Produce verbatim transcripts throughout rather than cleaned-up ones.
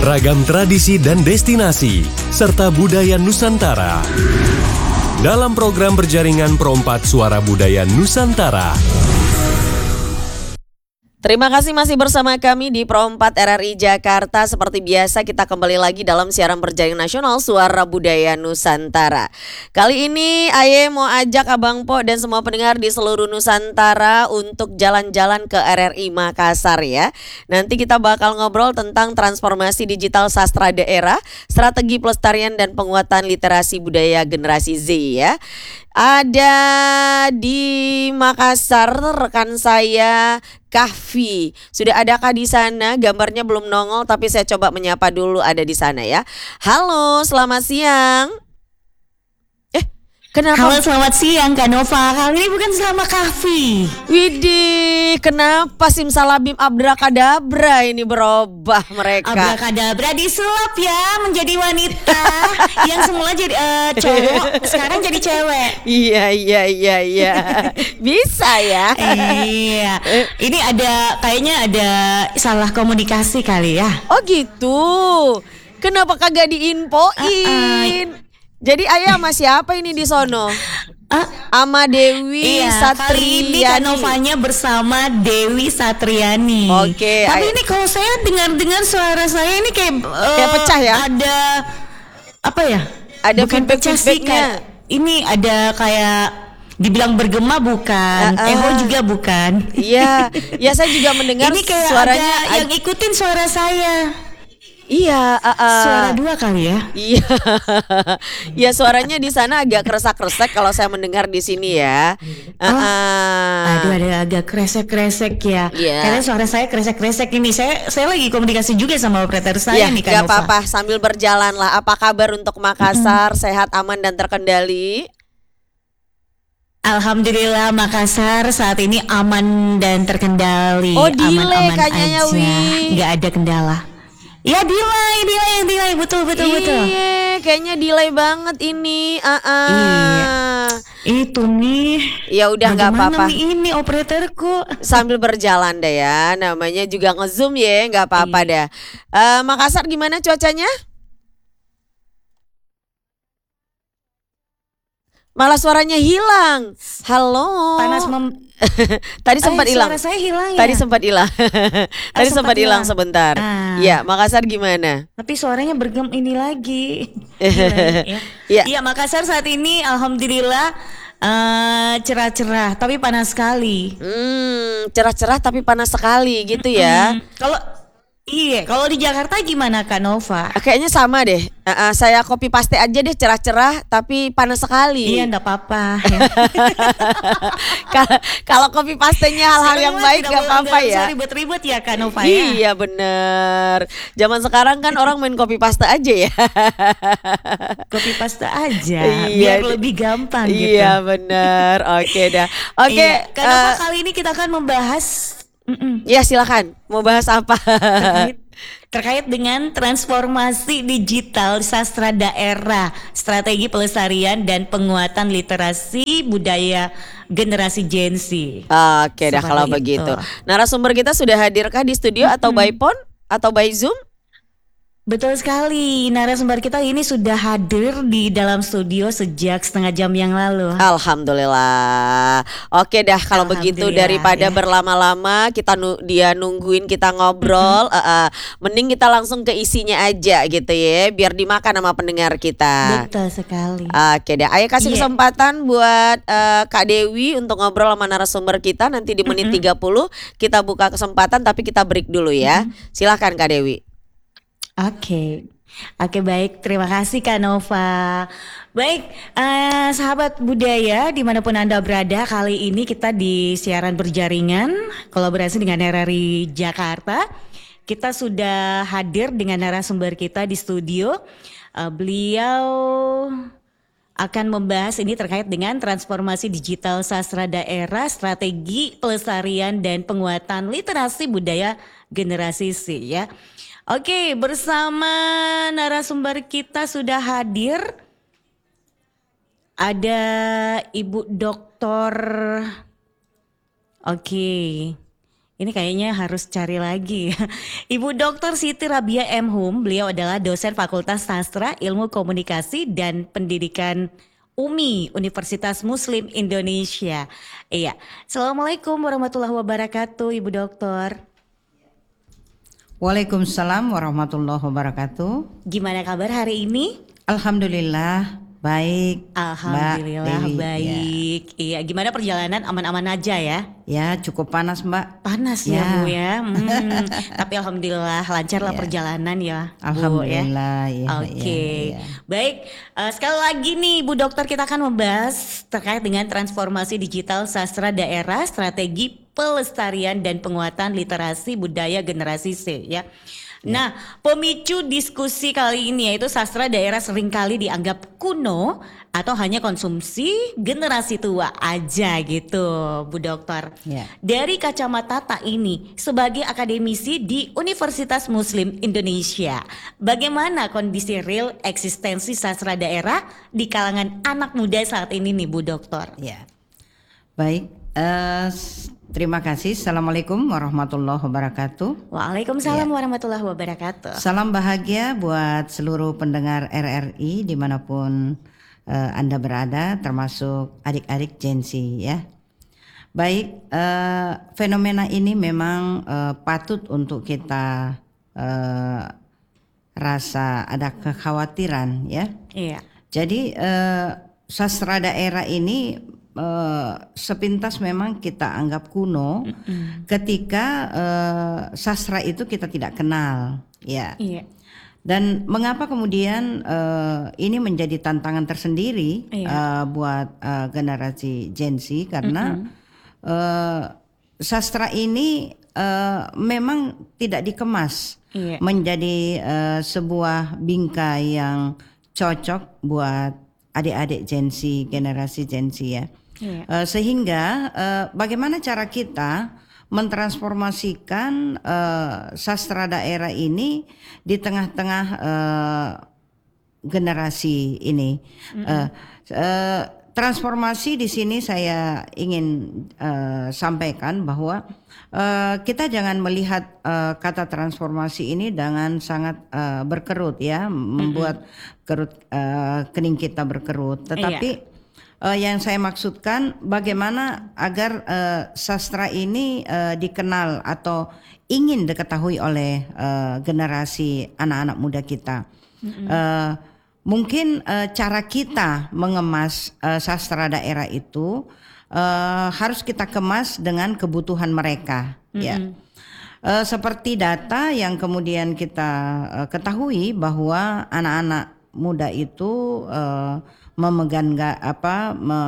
ragam tradisi dan destinasi, serta budaya Nusantara. Dalam program berjaringan Perompat Suara Budaya Nusantara. Terima kasih masih bersama kami di Perompat R R I Jakarta. Seperti biasa kita kembali lagi dalam siaran berjaringan nasional Suara Budaya Nusantara. Kali ini Aye mau ajak Abang Po dan semua pendengar di seluruh Nusantara untuk jalan-jalan ke R R I Makassar ya. Nanti kita bakal ngobrol tentang transformasi digital sastra daerah, strategi pelestarian dan penguatan literasi budaya generasi Z ya. Ada di Makassar rekan saya Kahfi. Sudah adakah di sana? Gambarnya belum nongol tapi saya coba menyapa dulu ada di sana ya. Halo, selamat siang. Eh, kenapa? Halo, selamat siang Kak Nova. Kali ini bukan sama Kahfi. Widih, kenapa simsalabim abrakadabra ini berubah mereka? Abrakadabra disulap ya menjadi wanita yang semula jadi uh, cowok, sekarang jadi cewek. Iya, iya, iya, iya. Bisa ya. Iya. Ini ada kayaknya ada salah komunikasi kali ya. Oh gitu. Kenapa kagak diinfoin? Uh, uh. Jadi Ayah sama siapa ini di sono? Uh, Ama Dewi iya, Satriani. Kali ini Kak Novanya bersama Dewi Satriani. Oke. Tapi ay- ini kalau saya dengar-dengar suara saya ini kayak uh, kayak pecah ya? Ada apa ya? Ada bukan pecah sih, kayak ini ada kayak dibilang bergema bukan, uh, uh. eho juga bukan. Iya, ya saya juga mendengar ini kayak suaranya ada yang ikutin suara saya. Iya, uh, uh. suara dua kali ya. Iya, ya suaranya di sana agak kresek-kresek kalau saya mendengar di sini ya. Uh, oh, uh. Aduh, ada agak kresek-kresek ya. Yeah. Karena suara saya kresek-kresek ini. Saya saya lagi komunikasi juga sama operator saya ya, nih Kak Nova. Gak apa-apa, sambil berjalan lah. Apa kabar untuk Makassar? Mm-hmm. Sehat, aman dan terkendali? Alhamdulillah Makassar saat ini aman dan terkendali. Oh, delay aman-aman kayaknya aja. Wi. Gak ada kendala. Ya delay, delay, delay, betul, betul, Iye, betul. Iya, kayaknya delay banget ini. Uh -uh. Iya. Itu nih. Ya udah nggak apa-apa. Ini operatorku. Sambil berjalan deh ya. Namanya juga ngezoom ya, nggak apa-apa iya. dah. Uh, Makassar gimana cuacanya? Malah suaranya hilang. Halo. Panas mem. Tadi sempat hilang. Eh, suara saya hilang ya? Tadi sempat hilang. Tadi oh, sempat hilang sebentar. Ah. Ya, Makassar gimana? Tapi suaranya bergem ini lagi. Iya, ya. Ya, Makassar saat ini alhamdulillah uh, cerah-cerah tapi panas sekali. Hmm, cerah-cerah tapi panas sekali gitu ya. Hmm. Kalau Iya, kalau di Jakarta gimana Kak Nova? Kayaknya sama deh. Uh, uh, saya copy paste aja deh, cerah-cerah tapi panas sekali. Iya, enggak apa-apa. Kalau copy pastenya hal-hal yang baik enggak apa-apa ya. Ribet-ribet ya Kak Nova ya. Iya bener. Zaman sekarang kan orang main copy paste aja ya. Copy paste aja. Iya, biar lebih gampang gitu. Iya bener. Oke dah. Oke. Iya, Kak Nova uh, kali ini kita akan membahas. Mm-mm. Ya silakan, mau bahas apa? terkait, terkait dengan transformasi digital sastra daerah, strategi pelestarian dan penguatan literasi budaya generasi Gen Z. Oke dah kalau itu. Begitu. Narasumber kita sudah hadirkah di studio mm-hmm. atau by phone atau by Zoom? Betul sekali, narasumber kita ini sudah hadir di dalam studio sejak setengah jam yang lalu. Alhamdulillah. Oke dah kalau begitu daripada ya. berlama-lama kita nu- dia nungguin kita ngobrol, mm-hmm. uh, uh, mending kita langsung ke isinya aja gitu ya, biar dimakan sama pendengar kita. Betul sekali. Oke dah, ayo kasih yeah. kesempatan buat uh, Kak Dewi untuk ngobrol sama narasumber kita nanti di menit mm-hmm. tiga puluh kita buka kesempatan tapi kita break dulu ya. Mm-hmm. Silakan Kak Dewi. Oke, oke baik. Terima kasih Kak Nova. Baik, uh, sahabat budaya dimanapun Anda berada, kali ini kita di siaran berjaringan kolaborasi dengan R R I Jakarta. Kita sudah hadir dengan narasumber kita di studio. Uh, beliau akan membahas ini terkait dengan transformasi digital sastra daerah, strategi pelestarian dan penguatan literasi budaya generasi Z ya. Oke, bersama narasumber kita sudah hadir. Ada Ibu Doktor Oke, Ini kayaknya harus cari lagi. Ibu doktor Siti Rabia M. Hum, beliau adalah dosen Fakultas Sastra, Ilmu Komunikasi dan Pendidikan U M I, Universitas Muslim Indonesia. Iya. Assalamualaikum warahmatullahi wabarakatuh, Ibu doktor. Waalaikumsalam warahmatullahi wabarakatuh. Gimana kabar hari ini? Alhamdulillah baik. Alhamdulillah Mbak Dewi. baik. Iya, gimana perjalanan aman-aman aja ya? Ya, ya cukup panas Mbak. Panas Ya. ya, Bu ya. Hmm, tapi alhamdulillah lancar lah Ya. perjalanan ya, Bu ya. Alhamdulillah ya. Oke, ya, ya. baik. Eh, sekali lagi nih, Bu Dokter, kita akan membahas terkait dengan transformasi digital sastra daerah, strategi pelestarian dan penguatan literasi budaya generasi C ya. Nah, pemicu diskusi kali ini yaitu sastra daerah seringkali dianggap kuno atau hanya konsumsi generasi tua aja gitu, Bu Dokter. Ya. Dari kacamata Tak ini sebagai akademisi di Universitas Muslim Indonesia, bagaimana kondisi real eksistensi sastra daerah di kalangan anak muda saat ini nih, Bu Dokter? Ya. Baik, eh, terima kasih. Assalamualaikum warahmatullahi wabarakatuh. Waalaikumsalam Ya. warahmatullahi wabarakatuh. Salam bahagia buat seluruh pendengar R R I dimanapun eh, Anda berada, termasuk adik-adik Gen Z ya. Baik, eh, fenomena ini memang eh, patut untuk kita eh, rasa ada kekhawatiran ya. Iya. Jadi eh, sastra daerah ini eh, sepintas memang kita anggap kuno ketika eh, sastra itu kita tidak kenal ya. Iya. Dan mengapa kemudian eh, ini menjadi tantangan tersendiri Iya. eh, buat eh, generasi Gen Z karena eh, sastra ini eh, memang tidak dikemas Iya. menjadi eh, sebuah bingkai yang cocok buat adik-adik Gen Z, generasi Gen Z ya. Iya. Eh, sehingga eh, bagaimana cara kita mentransformasikan eh, sastra daerah ini di tengah-tengah eh, generasi ini. Eh, eh, transformasi di sini saya ingin eh, sampaikan bahwa eh, kita jangan melihat eh, kata transformasi ini dengan sangat eh, berkerut ya, membuat kerut eh, kening kita berkerut, tetapi Uh, yang saya maksudkan bagaimana agar uh, sastra ini uh, dikenal atau ingin diketahui oleh uh, generasi anak-anak muda kita. Uh, mungkin uh, cara kita mengemas uh, sastra daerah itu uh, harus kita kemas dengan kebutuhan mereka. Ya. Uh, seperti data yang kemudian kita uh, ketahui bahwa anak-anak muda itu uh, memegang ga, apa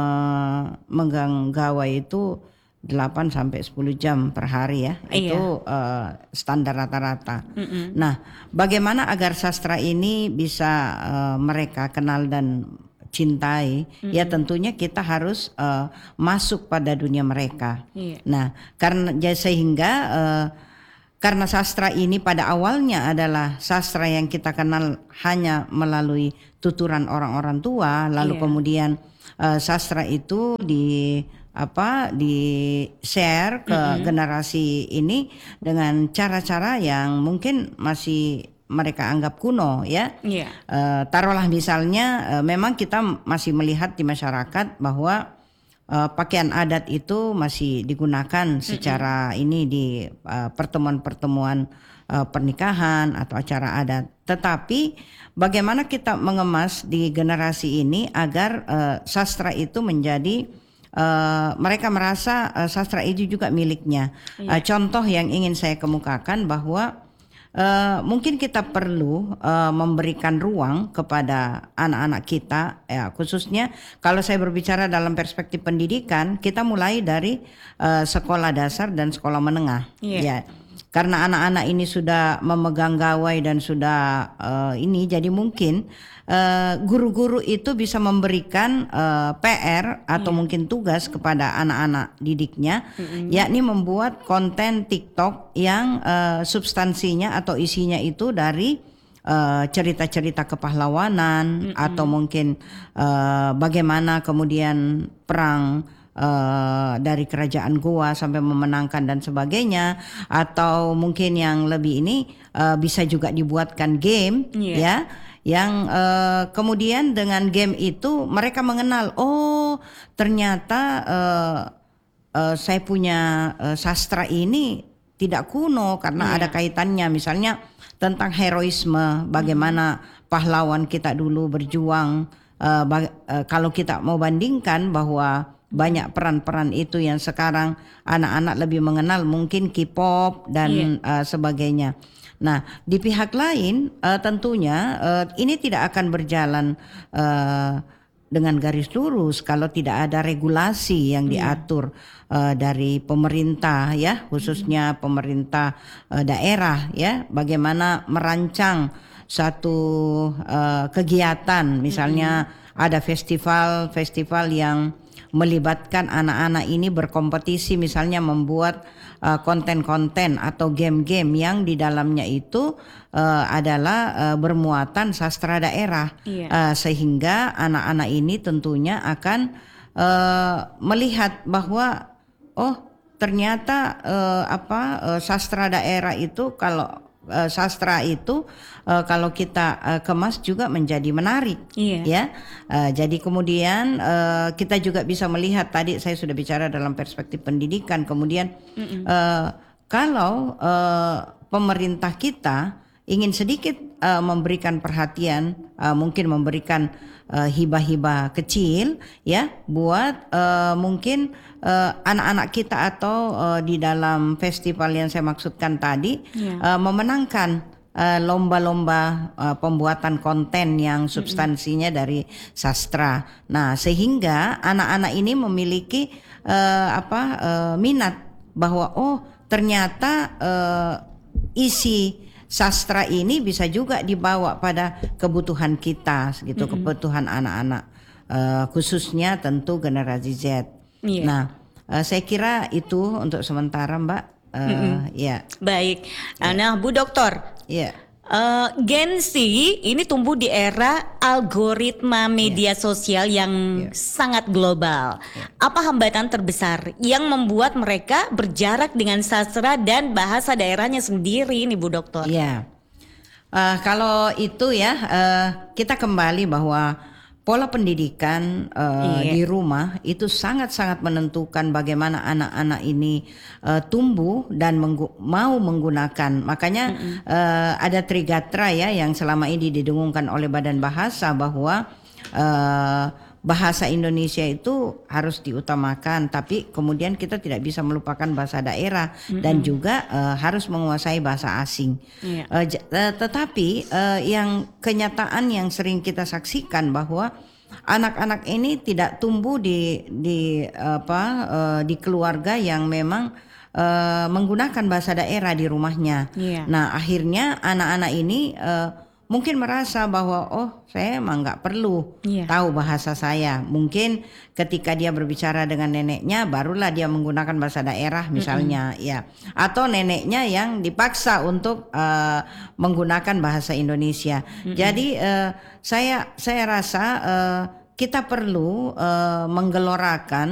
memegang gawai itu delapan sampai sepuluh jam per hari ya. Iya. Itu uh, standar rata-rata. Nah, bagaimana agar sastra ini bisa uh, mereka kenal dan cintai? Ya tentunya kita harus uh, masuk pada dunia mereka. Iya. Nah, karena ya, sehingga uh, karena sastra ini pada awalnya adalah sastra yang kita kenal hanya melalui tuturan orang-orang tua, lalu Iya. kemudian uh, sastra itu di apa di share ke generasi ini dengan cara-cara yang mungkin masih mereka anggap kuno ya. Iya. Uh, taruhlah misalnya uh, memang kita masih melihat di masyarakat bahwa Uh, pakaian adat itu masih digunakan secara mm-hmm. ini di uh, pertemuan-pertemuan uh, pernikahan atau acara adat. Tetapi bagaimana kita mengemas di generasi ini agar uh, sastra itu menjadi uh, mereka merasa uh, sastra itu juga miliknya. Yeah. Uh, contoh yang ingin saya kemukakan bahwa Uh, mungkin kita perlu uh, memberikan ruang kepada anak-anak kita, ya khususnya kalau saya berbicara dalam perspektif pendidikan, kita mulai dari uh, sekolah dasar dan sekolah menengah, yeah. ya. Karena anak-anak ini sudah memegang gawai dan sudah uh, ini, jadi mungkin uh, guru-guru itu bisa memberikan uh, P R atau yeah. mungkin tugas kepada anak-anak didiknya, mm-hmm. yakni membuat konten TikTok yang uh, substansinya atau isinya itu dari uh, cerita-cerita kepahlawanan, mm-hmm. atau mungkin uh, bagaimana kemudian perang uh, dari kerajaan Goa sampai memenangkan dan sebagainya, atau mungkin yang lebih ini uh, bisa juga dibuatkan game Iya. ya, yang uh, kemudian dengan game itu mereka mengenal, oh ternyata uh, uh, saya punya uh, sastra ini tidak kuno karena Iya. ada kaitannya misalnya tentang heroisme, bagaimana pahlawan kita dulu berjuang. Uh, bag- uh, kalau kita mau bandingkan bahwa banyak peran-peran itu yang sekarang anak-anak lebih mengenal mungkin K-pop dan uh, sebagainya. Nah, di pihak lain uh, tentunya uh, ini tidak akan berjalan uh, dengan garis lurus kalau tidak ada regulasi yang diatur uh, dari pemerintah ya, khususnya pemerintah uh, daerah ya, bagaimana merancang satu uh, kegiatan, misalnya ada festival-festival yang melibatkan anak-anak ini berkompetisi, misalnya membuat uh, konten-konten atau game-game yang di dalamnya itu uh, adalah uh, bermuatan sastra daerah. Iya. Uh, sehingga anak-anak ini tentunya akan uh, melihat bahwa oh ternyata uh, apa uh, sastra daerah itu kalau uh, sastra itu uh, kalau kita uh, kemas juga menjadi menarik. Iya. Ya, uh, jadi kemudian uh, kita juga bisa melihat, tadi saya sudah bicara dalam perspektif pendidikan. Kemudian uh, kalau uh, pemerintah kita ingin sedikit uh, memberikan perhatian, uh, mungkin memberikan uh, hibah-hibah kecil, ya, buat uh, mungkin uh, anak-anak kita atau uh, di dalam festival yang saya maksudkan tadi, Iya. uh, memenangkan Uh, lomba-lomba uh, pembuatan konten yang substansinya dari sastra. Nah, sehingga anak-anak ini memiliki uh, apa uh, minat bahwa oh ternyata uh, isi sastra ini bisa juga dibawa pada kebutuhan kita, gitu, kebutuhan anak-anak, uh, khususnya tentu generasi Z. Iya. Nah, uh, saya kira itu untuk sementara, Mbak. Uh, ya, Baik. Nah, Bu Doktor, ya. eh, Gen Z ini tumbuh di era algoritma media sosial yang sangat global. Apa hambatan terbesar yang membuat mereka berjarak dengan sastra dan bahasa daerahnya sendiri ini, Bu Doktor? Iya. Uh, kalau itu ya, uh, kita kembali bahwa pola pendidikan uh, Iya. di rumah itu sangat-sangat menentukan bagaimana anak-anak ini uh, tumbuh dan menggu- mau menggunakan. Makanya uh, ada Trigatra ya yang selama ini didengungkan oleh Badan Bahasa bahwa uh, bahasa Indonesia itu harus diutamakan, tapi kemudian kita tidak bisa melupakan bahasa daerah dan juga uh, harus menguasai bahasa asing. Iya. Uh, j- uh, tetapi uh, yang kenyataan yang sering kita saksikan bahwa anak-anak ini tidak tumbuh di di apa uh, di keluarga yang memang uh, menggunakan bahasa daerah di rumahnya. Iya. Nah, akhirnya anak-anak ini uh, mungkin merasa bahwa oh saya emang nggak perlu Iya. tahu bahasa saya. Mungkin ketika dia berbicara dengan neneknya barulah dia menggunakan bahasa daerah misalnya, ya. Atau neneknya yang dipaksa untuk uh, menggunakan bahasa Indonesia. Jadi uh, saya saya rasa uh, kita perlu uh, menggelorakan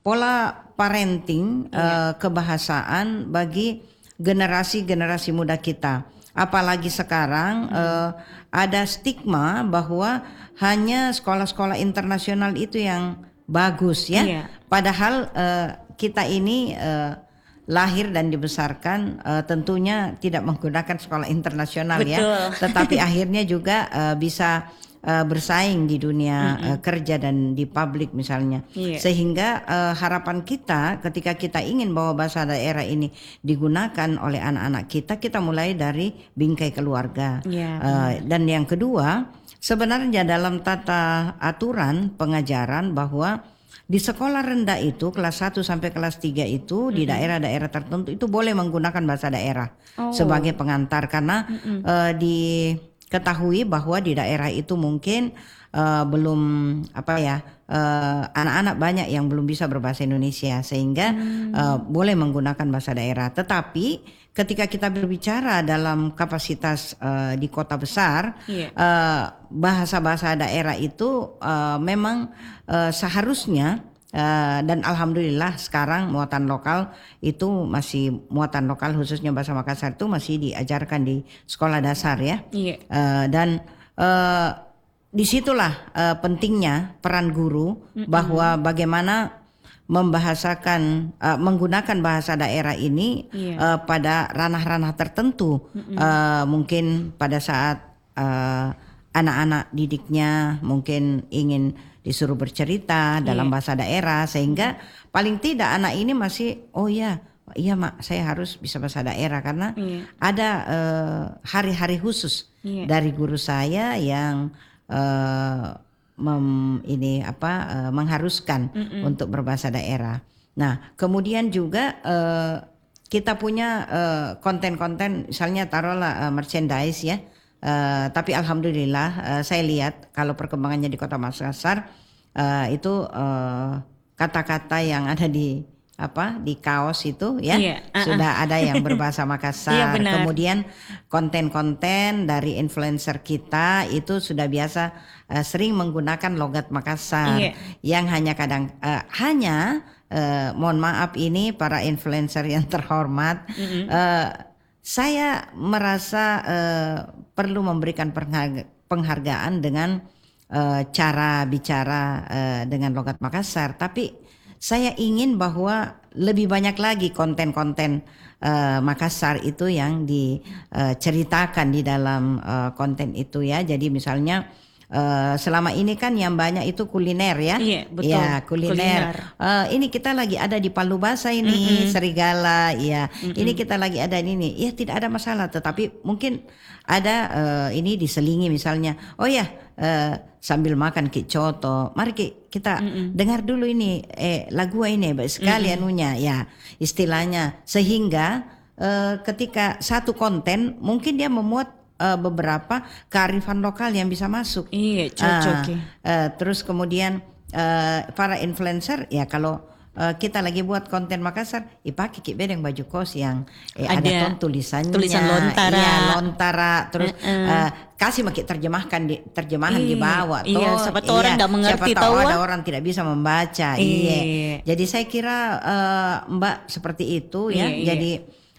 pola parenting uh, kebahasaan bagi generasi-generasi muda kita. Apalagi sekarang uh, ada stigma bahwa hanya sekolah-sekolah internasional itu yang bagus ya. Iya. Padahal uh, kita ini uh, lahir dan dibesarkan uh, tentunya tidak menggunakan sekolah internasional ya. Betul. Tetapi akhirnya juga uh, bisa uh, bersaing di dunia uh, kerja dan di publik misalnya. Iya. Sehingga uh, harapan kita ketika kita ingin bahwa bahasa daerah ini digunakan oleh anak-anak kita, kita mulai dari bingkai keluarga. Iya, Uh, dan yang kedua, sebenarnya dalam tata aturan pengajaran bahwa di sekolah rendah itu kelas satu sampai kelas tiga itu di daerah-daerah tertentu itu boleh menggunakan bahasa daerah Oh. sebagai pengantar karena uh, diketahui bahwa di daerah itu mungkin uh, belum apa ya uh, anak-anak banyak yang belum bisa berbahasa Indonesia sehingga uh, boleh menggunakan bahasa daerah. Tetapi ketika kita berbicara dalam kapasitas uh, di kota besar, Iya. uh, bahasa-bahasa daerah itu uh, memang uh, seharusnya Uh, dan alhamdulillah sekarang muatan lokal itu masih muatan lokal khususnya bahasa Makassar itu masih diajarkan di sekolah dasar ya. Iya. Uh, dan uh, disitulah uh, pentingnya peran guru mm-hmm. bahwa bagaimana membahasakan uh, menggunakan bahasa daerah ini yeah. uh, pada ranah-ranah tertentu mm-hmm. uh, mungkin pada saat uh, anak-anak didiknya mungkin ingin disuruh bercerita dalam yeah. bahasa daerah sehingga mm-hmm. paling tidak anak ini masih oh ya iya mak saya harus bisa bahasa daerah karena yeah. ada uh, hari-hari khusus yeah. dari guru saya yang uh, mem, ini apa uh, mengharuskan mm-hmm. untuk berbahasa daerah. Nah kemudian juga uh, kita punya uh, konten-konten misalnya taruhlah uh, merchandise ya. Uh, tapi alhamdulillah uh, saya lihat kalau perkembangannya di Kota Makassar uh, itu uh, kata-kata yang ada di apa di kaos itu ya yeah, uh-uh. sudah ada yang berbahasa Makassar. Yeah, kemudian konten-konten dari influencer kita itu sudah biasa uh, sering menggunakan logat Makassar yeah. yang hanya kadang uh, hanya uh, mohon maaf ini para influencer yang terhormat. Mm-hmm. Uh, Saya merasa uh, perlu memberikan penghargaan dengan uh, cara bicara uh, dengan logat Makassar. Tapi saya ingin bahwa lebih banyak lagi konten-konten uh, Makassar itu yang diceritakan uh, di dalam uh, konten itu ya. Jadi misalnya Uh, selama ini kan yang banyak itu kuliner ya, iya, betul. Ya kuliner. kuliner. Uh, ini kita lagi ada di Palu Basa ini, mm-hmm. Serigala, ya. Mm-hmm. Ini kita lagi ada di ini, ya tidak ada masalah. Tetapi mungkin ada uh, ini diselingi misalnya, oh ya uh, sambil makan kicoto, mari kita mm-hmm. dengar dulu ini eh, lagu ini baik sekali mm-hmm. anunya, ya istilahnya sehingga uh, ketika satu konten mungkin dia memuat Uh, beberapa kearifan lokal yang bisa masuk. Iya, cocok. Uh, uh, terus kemudian uh, para influencer ya kalau uh, kita lagi buat konten Makassar, ya pakai ki bedeng baju kos yang eh, ada, ada tulisannya, tulisan lontara, ya, lontara, terus uh-uh. uh, kasih makin terjemahkan di terjemahan iya, di bawah. Iya, toh, siapa tahu orang tidak mengerti, siapa tahu tahu ada orang tidak bisa membaca. Iya. iya. Jadi saya kira uh, Mbak seperti itu ya. Iya, Jadi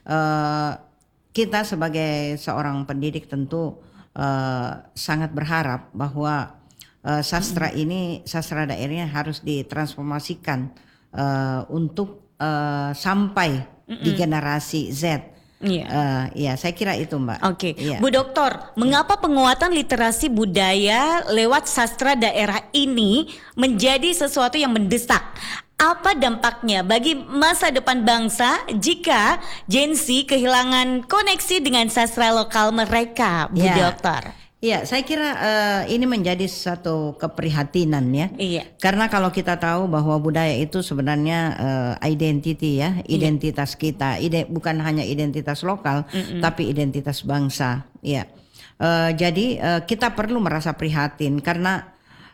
uh, kita sebagai seorang pendidik tentu uh, sangat berharap bahwa uh, sastra mm-hmm. ini, sastra daerahnya harus ditransformasikan uh, untuk uh, sampai mm-hmm. di generasi Z. Iya, uh, ya saya kira itu Mbak. Oke, okay. ya. Bu Doktor, mengapa penguatan literasi budaya lewat sastra daerah ini menjadi sesuatu yang mendesak? Apa dampaknya bagi masa depan bangsa jika Gen Z kehilangan koneksi dengan sastra lokal mereka, Bu ya. Dokter? Iya, saya kira uh, ini menjadi satu keprihatinan ya. Iya. Karena kalau kita tahu bahwa budaya itu sebenarnya uh, identity ya, identitas iya. kita, ide, bukan hanya identitas lokal, Mm-mm. tapi identitas bangsa. Iya. Uh, jadi uh, kita perlu merasa prihatin karena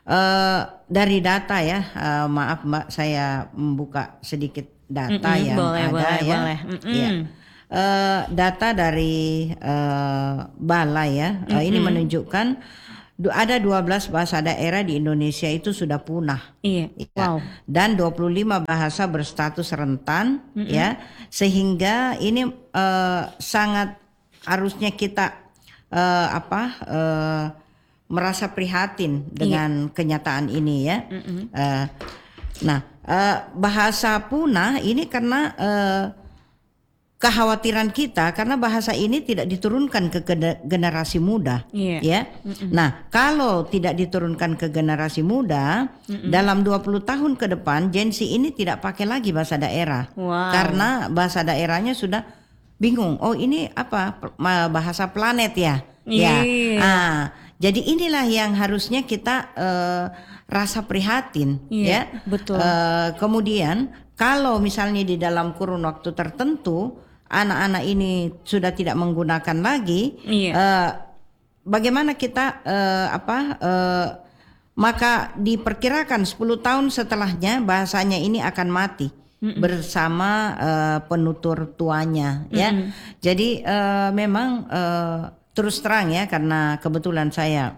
Uh, dari data ya, uh, maaf Mbak, saya membuka sedikit data Mm-mm, yang boleh, ada boleh, ya. Boleh. ya. Uh, data dari uh, Balai ya, uh, ini menunjukkan du- ada dua belas bahasa daerah di Indonesia itu sudah punah. Iya. Ya. Wow. Dan dua puluh lima bahasa berstatus rentan Mm-mm. ya, sehingga ini uh, sangat harusnya kita uh, apa? Uh, merasa prihatin dengan iya. kenyataan ini ya. Uh, nah, uh, bahasa punah ini karena uh, kekhawatiran kita karena bahasa ini tidak diturunkan ke generasi muda, iya. ya. Mm-mm. Nah, kalau tidak diturunkan ke generasi muda, Mm-mm. dalam dua puluh tahun ke depan Gen Z ini tidak pakai lagi bahasa daerah, wow. karena bahasa daerahnya sudah bingung. Oh, ini apa? Bahasa planet ya? Iya. Ya. Ah. Jadi inilah yang harusnya kita uh, rasa prihatin, iya, ya. Betul. Uh, kemudian kalau misalnya di dalam kurun waktu tertentu anak-anak ini sudah tidak menggunakan lagi, iya. uh, bagaimana kita uh, apa? Uh, maka diperkirakan sepuluh tahun setelahnya bahasanya ini akan mati. Mm-mm. Bersama uh, penutur tuanya, Mm-mm. ya. Jadi uh, memang uh, terus terang ya karena kebetulan saya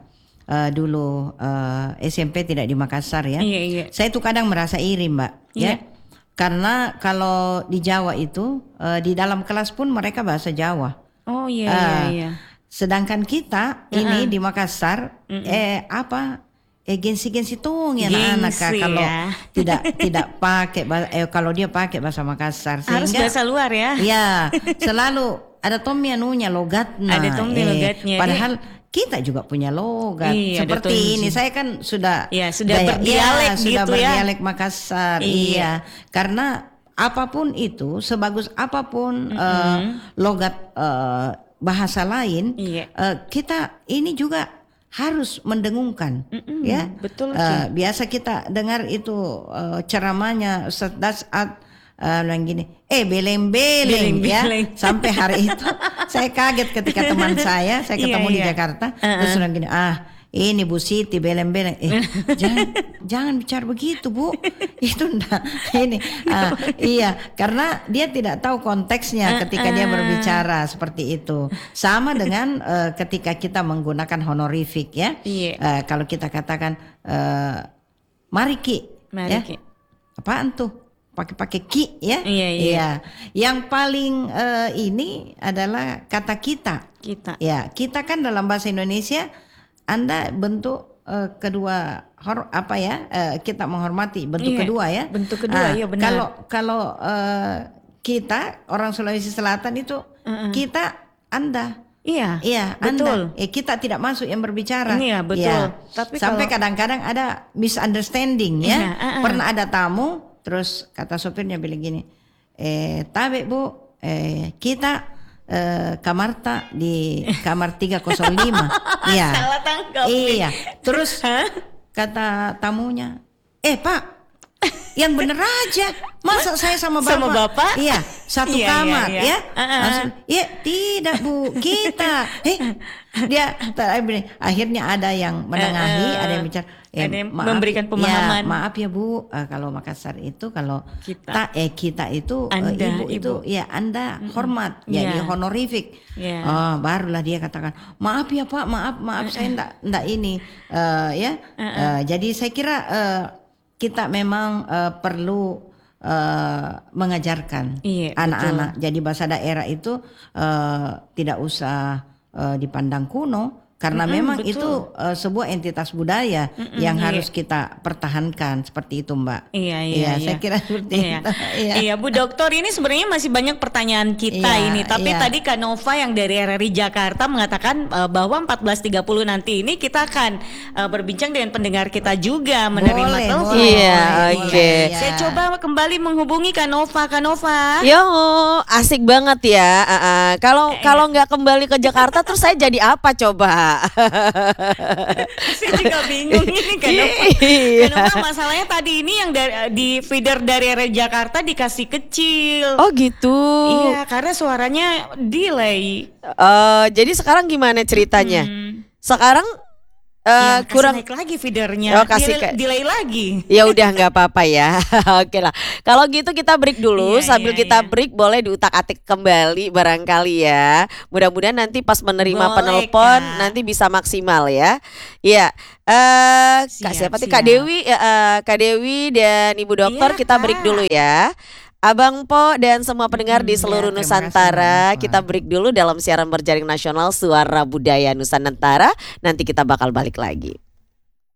uh, dulu uh, S M P tidak di Makassar ya. Iya, iya. Saya tuh kadang merasa iri Mbak, Iya. ya. Karena kalau di Jawa itu uh, di dalam kelas pun mereka bahasa Jawa. Oh iya Uh, iya iya. Sedangkan kita ini di Makassar eh apa eh gengsi-gengsi tuh ya anak-anak Kak, Gengsi kalau ya. tidak tidak pakai bah- eh kalau dia pakai bahasa Makassar Harus sehingga bahasa luar ya. ya selalu ada tomnya nunya logatnya. Ada tomnya logatnya. Padahal kita juga punya logat Iya, ada seperti tomnya. ini. Saya kan sudah Iya, sudah gaya- berdialek ya, sudah gitu ya. berdialek Makassar. Iya. Iya. Karena apapun itu, sebagus apapun eh, logat eh, bahasa lain, Iya. eh, kita ini juga harus mendengungkan, Mm-mm, ya. betul, Eh, Ki. biasa kita dengar itu eh, ceramahnya Ustaz Dasat eh, bilang gini, eh beleng-beleng ya. Beleng-beleng. Sampai hari itu saya kaget ketika teman saya, saya Iya, ketemu di iya. Jakarta, terus bilang gini, ah ini Bu Siti beleng-beleng, eh jangan jangan bicara begitu Bu, itu enggak ini, ah, iya karena dia tidak tahu konteksnya ketika dia berbicara seperti itu. Sama dengan eh, ketika kita menggunakan honorific ya, Iya. Eh, kalau kita katakan eh, mari Ki, Mari, ya. Ki. Apaan tuh? Pakai-pakai ki ya? Iya, iya. Yang paling eh, ini adalah kata kita. Kita. Ya, kita kan dalam bahasa Indonesia Anda bentuk eh, kedua hor apa ya? eh, kita menghormati bentuk Iya, kedua ya. bentuk kedua, iya benar. Kalau kalau eh, kita orang Sulawesi Selatan itu kita Anda. Iya. Iya, betul. Anda. Eh, kita tidak masuk yang berbicara. Iya, betul. Iya. Tapi Sampai kalau- kadang-kadang ada misunderstanding ya. Iya, uh-uh. Pernah ada tamu, terus kata sopirnya bilang gini, eh tabe Bu, eh kita eh, kamarta di kamar tiga nol lima. Iya. Salah tangkap nih. Iya. Terus kata tamunya, eh Pak, yang bener aja, masa saya sama bapak? Sama bapak? Iya, satu Iya, kamar iya, iya. ya. Uh-uh. Langsung, ya tidak Bu, kita. Eh, dia akhirnya ada yang menengahi, Uh-uh. ada yang bicara. Eh, Ada yang memberikan ya, pemahaman. maaf ya Bu, eh, kalau Makassar itu kalau Kita. ta, eh kita itu eh, Anda, ibu, ibu. itu ya Anda hormat, jadi Iya. honorific. Iya. Oh, barulah dia katakan, maaf ya Pak, maaf, maaf saya enggak enggak ini, Eh, ya. Eh, jadi saya kira eh, kita memang eh, perlu eh, mengajarkan Iya, anak-anak. Jadi bahasa daerah itu eh, tidak usah eh, dipandang kuno. Karena Mm-mm, memang betul. itu uh, sebuah entitas budaya Mm-mm, yang iya. harus kita pertahankan seperti itu Mbak. Iya, iya, saya iya. kira seperti Iya. itu. Iya. Iya, Bu Dokter, ini sebenarnya masih banyak pertanyaan kita Iya, ini. Tapi iya. tadi Kak Nova yang dari R R I Jakarta mengatakan uh, bahwa empat belas tiga puluh nanti ini kita akan uh, berbincang dengan pendengar kita juga menerima Boleh, telepon. boleh, Iya, boleh, oke. boleh, ya. Saya coba kembali menghubungi Kak Nova. Kak Nova. Yo, asik banget ya. Ah, ah. Kalau kalau nggak kembali ke Jakarta, terus saya jadi apa coba? Saya juga bingung ini Kak Nova. Iya. Kak Nova, masalahnya tadi ini yang dari, di feeder dari R R I Jakarta dikasih kecil. Oh gitu. Iya, karena suaranya delay. Eh, jadi sekarang gimana ceritanya? Hmm. Sekarang eh, Ya, kasih kurang. naik lagi feedernya. Oh, kasih delay, ke- delay lagi. Ya udah nggak apa-apa ya. Oke lah. Kalau gitu kita break dulu. Iya, Sambil iya, kita iya. break boleh diutak-atik kembali barangkali ya. Mudah-mudahan nanti pas menerima Boleh, penelpon Kak. nanti bisa maksimal ya. Iya. Eh Kak Siap, siapa tuh? siap. Kak Dewi, ya, eh, Kak Dewi dan Ibu Dokter Iya, kita break Kak. dulu ya. Abang Po dan semua pendengar di Hmm, seluruh ya, terima kasih, Nusantara, Mbak Nova. kita break dulu dalam siaran berjaring nasional Suara Budaya Nusantara. Nanti kita bakal balik lagi.